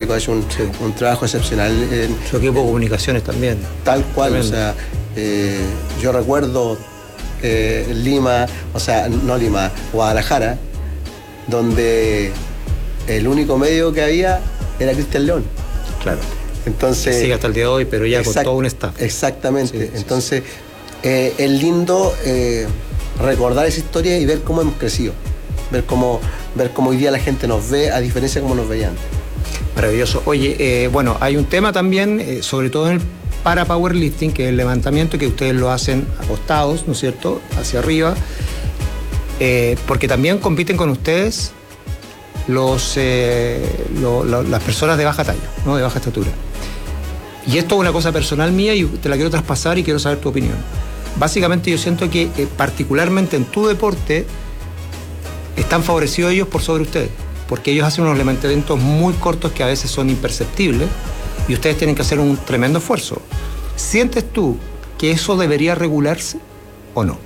artístico ha hecho un trabajo excepcional. Su equipo de comunicaciones también. Tal cual, tremendo. O sea, yo recuerdo Lima, o sea, no Lima, Guadalajara, donde el único medio que había era Cristian León. Claro. Entonces, sigue hasta el día de hoy, pero ya con todo un staff. Exactamente. Sí, Entonces, es lindo recordar esa historia y ver cómo hemos crecido. Ver cómo hoy día la gente nos ve, a diferencia de cómo nos veían antes. Maravilloso. Oye, bueno, hay un tema también, sobre todo en el para powerlifting, que es el levantamiento, que ustedes lo hacen acostados, ¿no es cierto?, hacia arriba, porque también compiten con ustedes las personas de baja talla, ¿no?, de baja estatura. Y esto es una cosa personal mía y te la quiero traspasar y quiero saber tu opinión. Básicamente yo siento que particularmente en tu deporte están favorecidos ellos por sobre ustedes, porque ellos hacen unos levantamientos muy cortos que a veces son imperceptibles y ustedes tienen que hacer un tremendo esfuerzo. ¿Sientes tú que eso debería regularse o no?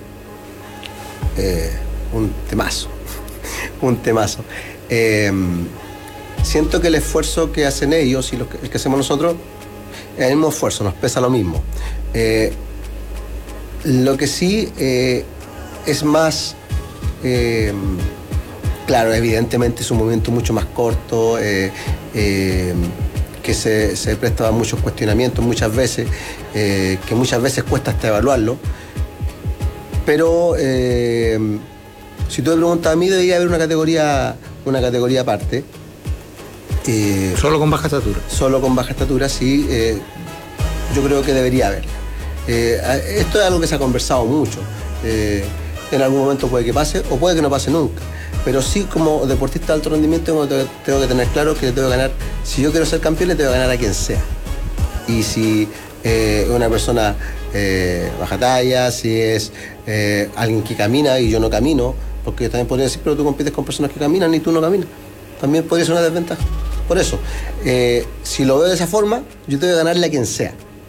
Un temazo. Un temazo. Siento que el esfuerzo que hacen ellos y el que hacemos nosotros es el mismo esfuerzo, nos pesa lo mismo. Lo que sí es más... claro, evidentemente es un movimiento mucho más corto, que se presta a muchos cuestionamientos muchas veces, que muchas veces cuesta hasta evaluarlo. Pero si tú me preguntas a mí, debería haber una categoría aparte. ¿Solo con baja estatura? Solo con baja estatura, sí. Yo creo que debería haber. Esto es algo que se ha conversado mucho. En algún momento puede que pase o puede que no pase nunca. Pero sí, como deportista de alto rendimiento, tengo que tener claro que le tengo que ganar. Si yo quiero ser campeón, le tengo que ganar a quien sea. Y si es una persona baja talla, si es alguien que camina y yo no camino, porque también podría decir, pero tú compites con personas que caminan y tú no caminas. También podría ser una desventaja. Por eso, si lo veo de esa forma, yo tengo que ganarle a quien sea.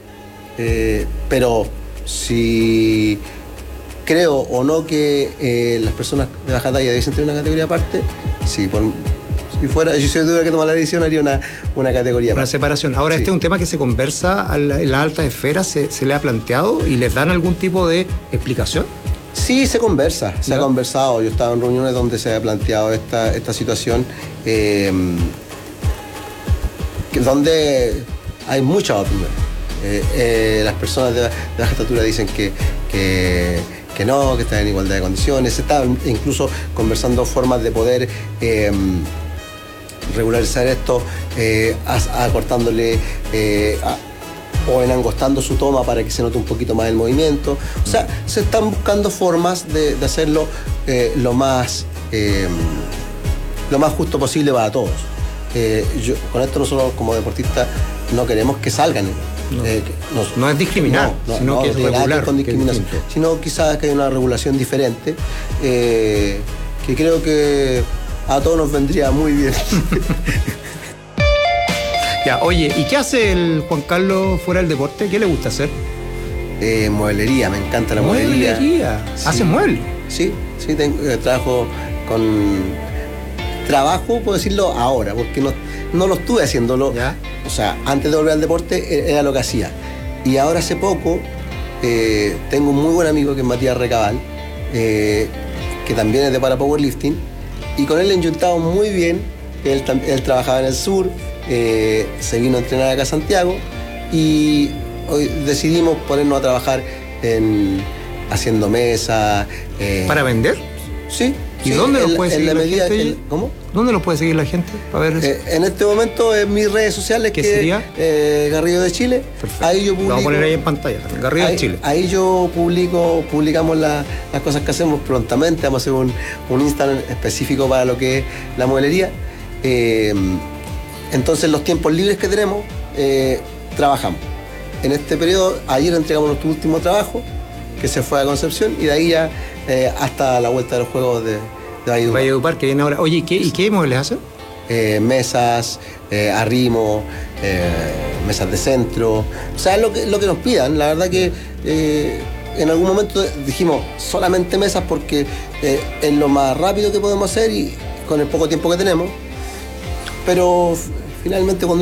Pero si creo o no que las personas de baja talla deben tener una categoría aparte, sí, si yo tuviera que tomar la decisión, haría una categoría aparte. Una separación. Ahora, sí. Este es un tema que se conversa en las altas esferas, se le ha planteado y les dan algún tipo de explicación. Sí, se conversa, se ha conversado. Yo estaba en reuniones donde se ha planteado esta situación, donde hay muchas opiniones. Las personas de baja estatura dicen que no, que están en igualdad de condiciones. Se está incluso conversando formas de poder regularizar esto, acortándole o enangostando su toma para que se note un poquito más el movimiento. O sea, se están buscando formas de hacerlo lo más justo posible para todos. Con esto nosotros como deportistas no queremos que salgan. No es discriminar, sino que es regular con discriminación, sino quizás que hay una regulación diferente, que creo que a todos nos vendría muy bien. Ya, oye, ¿y qué hace el Juan Carlos fuera del deporte? ¿Qué le gusta hacer? Mueblería, me encanta la mueblería. Sí. ¿Hace muebles? Sí, trabajo puedo decirlo ahora, porque no lo estuve haciéndolo. ¿Ya? O sea, antes de volver al deporte era lo que hacía. Y ahora hace poco tengo un muy buen amigo que es Matías Recabal, que también es de para powerlifting, y con él he enjuntado muy bien. Él trabajaba en el sur, se vino a entrenar acá a Santiago y hoy decidimos ponernos a trabajar haciendo mesas. ¿Para vender? Sí. ¿Y dónde lo puede seguir la gente? ¿Cómo? ¿Dónde lo puede seguir la gente para ver eso? En este momento en mis redes sociales, ¿qué sería? Garrido de Chile. Perfecto. Ahí yo publico. Lo vamos a poner ahí en pantalla, Garrido de Chile. Ahí yo publicamos las cosas que hacemos prontamente. Vamos a hacer un Instagram específico para lo que es la mueblería. Entonces, los tiempos libres que tenemos, trabajamos. En este periodo, ayer entregamos nuestro último trabajo, que se fue a Concepción, y de ahí ya hasta la vuelta de los juegos de Valledupar, que viene ahora. Oye, ¿y qué muebles hacen? Mesas, arrimo, mesas de centro. O sea, lo que nos pidan. La verdad que en algún momento dijimos solamente mesas porque es lo más rápido que podemos hacer y con el poco tiempo que tenemos. Pero finalmente, cuando